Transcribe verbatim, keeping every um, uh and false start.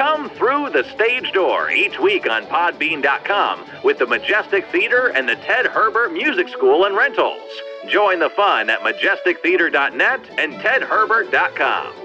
Come through the stage door each week on Podbean dot com with the Majestic Theater and the Ted Herbert Music School and Rentals. Join the fun at Majestic Theater dot net and Ted Herbert dot com.